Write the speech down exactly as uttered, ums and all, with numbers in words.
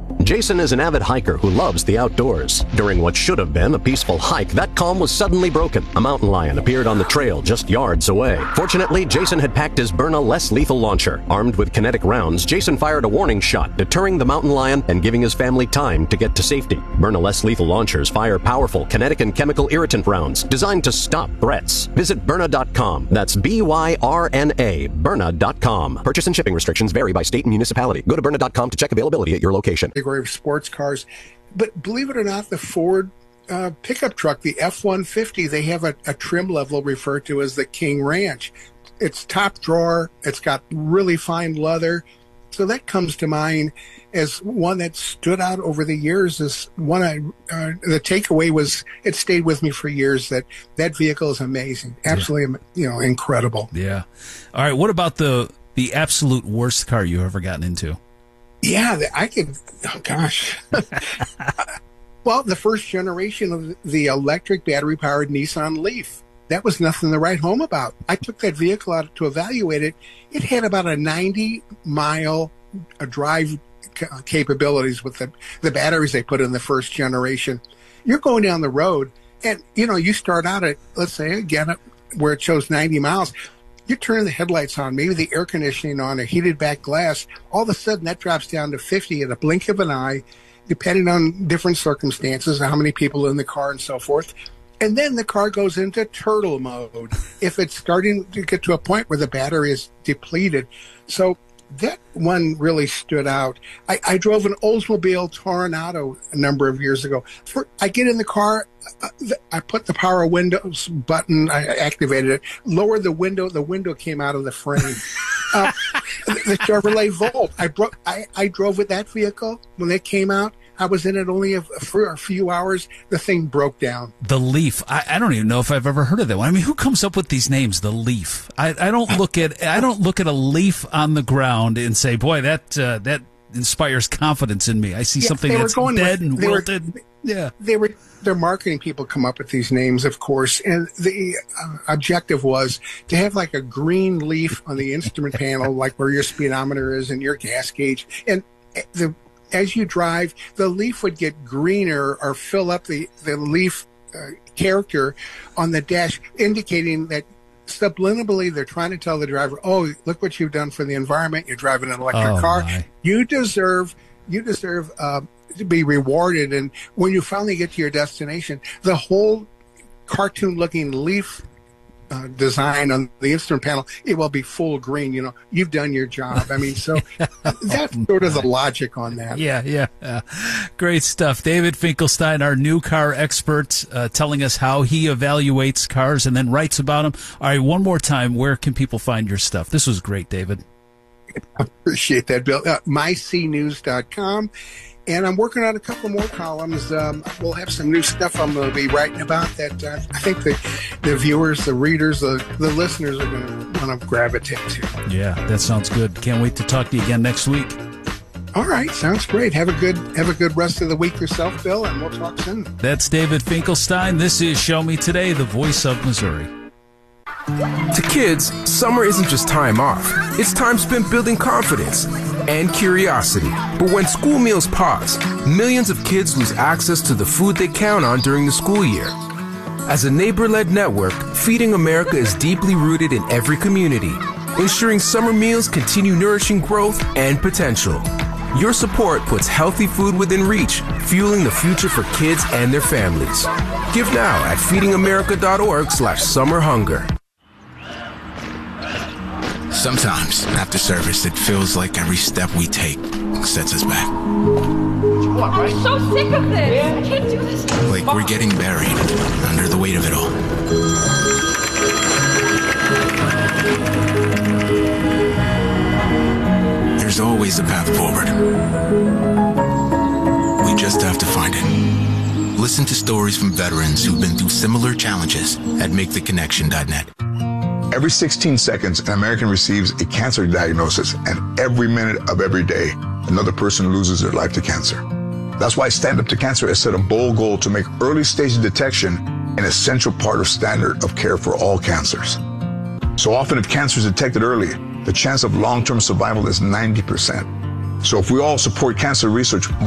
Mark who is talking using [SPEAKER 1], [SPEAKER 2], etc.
[SPEAKER 1] Jason is an avid hiker who loves the outdoors. During what should have been a peaceful hike, that calm was suddenly broken. A mountain lion appeared on the trail just yards away. Fortunately, Jason had packed his Byrna less lethal launcher. Armed with kinetic rounds, Jason fired a warning shot, deterring the mountain lion and giving his family time to get to safety. Byrna less lethal launchers fire powerful kinetic and chemical irritant rounds designed to stop threats. Visit Byrna dot com. That's B Y R N A, Byrna dot com. Purchase and shipping restrictions vary by state and municipality. Go to Byrna dot com to check availability at your location.
[SPEAKER 2] Of sports cars, but believe it or not, the Ford uh, pickup truck, the F one fifty, they have a, a trim level referred to as the King Ranch. It's top drawer. It's got really fine leather. So that comes to mind as one that stood out over the years. As one, I, uh, the takeaway was it stayed with me for years. That that vehicle is amazing, absolutely, yeah. you know, incredible.
[SPEAKER 3] Yeah. All right. What about the the absolute worst car you ever gotten into?
[SPEAKER 2] Yeah, I could, oh gosh. Well, the first generation of the electric battery-powered Nissan Leaf. That was nothing to write home about. I took that vehicle out to evaluate it. It had about a ninety-mile drive capabilities with the, the batteries they put in the first generation. You're going down the road, and, you know, you start out at, let's say, again, where it shows ninety miles. You turn the headlights on, maybe the air conditioning on, a heated back glass. All of a sudden, that drops down to fifty in a blink of an eye, depending on different circumstances, how many people in the car and so forth. And then the car goes into turtle mode if it's starting to get to a point where the battery is depleted. So that one really stood out. I, I drove an Oldsmobile Toronado a number of years ago. For, I get in the car, uh, I put the power windows button, I activated it, lowered the window, the window came out of the frame. uh, the Chevrolet Volt, I, bro- I, I drove with that vehicle when it came out. I was in it only a, for a few hours. The thing broke down.
[SPEAKER 3] The Leaf. I, I don't even know if I've ever heard of that one. I mean, who comes up with these names? The Leaf. I, I don't look at I don't look at a leaf on the ground and say, "Boy, that uh, that inspires confidence in me." I see yeah, something that's dead with, and wilted.
[SPEAKER 2] Were,
[SPEAKER 3] yeah,
[SPEAKER 2] they were. Their marketing people come up with these names, of course, and the uh, objective was to have like a green leaf on the instrument panel, like where your speedometer is and your gas gauge, and the. As you drive, the leaf would get greener or fill up the, the leaf uh, character on the dash, indicating that subliminally they're trying to tell the driver, oh, look what you've done for the environment. You're driving an electric
[SPEAKER 3] oh,
[SPEAKER 2] car.
[SPEAKER 3] My.
[SPEAKER 2] You deserve, you deserve uh, to be rewarded. And when you finally get to your destination, the whole cartoon-looking leaf Uh, design on the instrument panel, it will be full green. You know, you've done your job. I mean, so that's sort of the logic on that.
[SPEAKER 3] Yeah, yeah, yeah. Great stuff. David Finkelstein, our new car expert, uh, telling us how he evaluates cars and then writes about them. All right, one more time, where can people find your stuff? This was great, David.
[SPEAKER 2] I appreciate that, Bill. Uh, my c news dot com. And I'm working on a couple more columns. Um, we'll have some new stuff I'm going to be writing about that uh, I think the, the viewers, the readers, the, the listeners are going to want to gravitate to.
[SPEAKER 3] Yeah, that sounds good. Can't wait to talk to you again next week.
[SPEAKER 2] All right, sounds great. Have a good have a good rest of the week yourself, Bill, and we'll talk soon.
[SPEAKER 3] That's David Finkelstein. This is Show Me Today, the voice of Missouri.
[SPEAKER 4] To kids, summer isn't just time off. It's time spent building confidence and curiosity. But when school meals pause, millions of kids lose access to the food they count on during the school year. As a neighbor-led network, Feeding America is deeply rooted in every community, ensuring summer meals continue nourishing growth and potential. Your support puts healthy food within reach, fueling the future for kids and their families. Give now at feeding america dot org slash summer hunger.
[SPEAKER 5] Sometimes, after service, it feels like every step we take sets us back.
[SPEAKER 6] I'm so sick of this. I can't do this.
[SPEAKER 5] Like we're getting buried under the weight of it all. There's always a path forward. We just have to find it. Listen to stories from veterans who've been through similar challenges at make the connection dot net.
[SPEAKER 7] Every sixteen seconds, an American receives a cancer diagnosis, and every minute of every day, another person loses their life to cancer. That's why Stand Up to Cancer has set a bold goal to make early stage detection an essential part of standard of care for all cancers. So often, if cancer is detected early, the chance of long-term survival is ninety percent. So if we all support cancer research